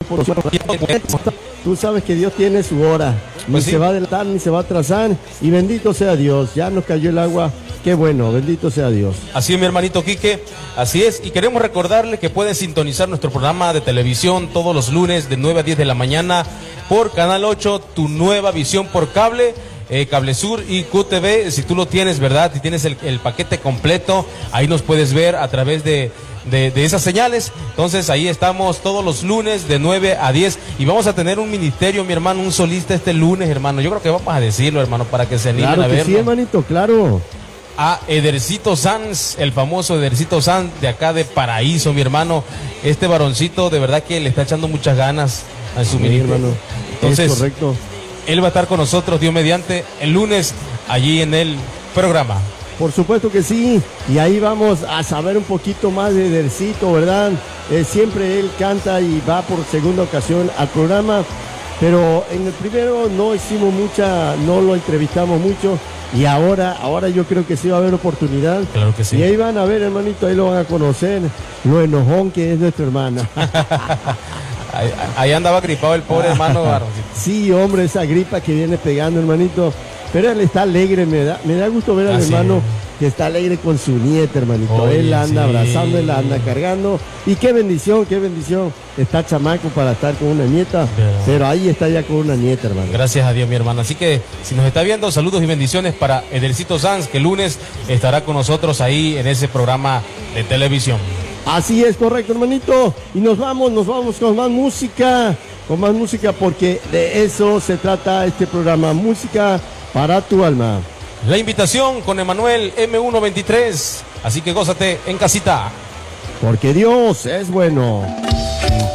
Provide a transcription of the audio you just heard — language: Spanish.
Tú sabes que Dios tiene su hora, ni Pues sí. se va a adelantar ni se va a atrasar, y bendito sea Dios, ya nos cayó el agua, qué bueno, bendito sea Dios. Así es, mi hermanito Quique, así es, y queremos recordarle que pueden sintonizar nuestro programa de televisión todos los lunes de 9 a 10 de la mañana por Canal 8, tu nueva visión por cable, Cable Sur y QTV, si tú lo tienes, ¿verdad? Si tienes el paquete completo, ahí nos puedes ver a través de esas señales. Entonces ahí estamos todos los lunes de 9 a 10 y vamos a tener un ministerio, mi hermano, un solista este lunes, hermano. Yo creo que vamos a decirlo, hermano, para que se animen Claro a que verlo. sí, hermanito, claro. A Edercito Sanz, el famoso Edercito Sanz de acá de Paraíso, mi hermano. Este varoncito de verdad que le está echando muchas ganas a su Sí, ministerio. hermano, Entonces, es correcto. él va a estar con nosotros, Dios mediante, el lunes allí en el programa. Por supuesto que sí, y ahí vamos a saber un poquito más de Edercito, ¿verdad? Siempre él canta y va por segunda ocasión al programa, pero en el primero no hicimos no lo entrevistamos mucho, y ahora yo creo que sí va a haber oportunidad. Claro que sí. Y ahí van a ver, hermanito, ahí lo van a conocer, lo enojón que es nuestro hermano. Ahí andaba gripado el pobre hermano varoncito. Sí, hombre, esa gripa que viene pegando, hermanito. Pero él está alegre, me da gusto ver al Así hermano es. que está alegre con su nieta, hermanito. Oye, Él la anda sí. abrazando, él la anda cargando. Y qué bendición. Está chamaco para estar con una nieta, pero ahí está ya con una nieta, hermano. Gracias a Dios, mi hermano. Así que si nos está viendo, saludos y bendiciones para Edercito Sanz, que el lunes estará con nosotros ahí en ese programa de televisión. Así es, correcto, hermanito. Y nos vamos con más música. Con más música, porque de eso se trata este programa. Música para tu alma. La invitación con Emanuel M123. Así que gózate en casita. Porque Dios es bueno.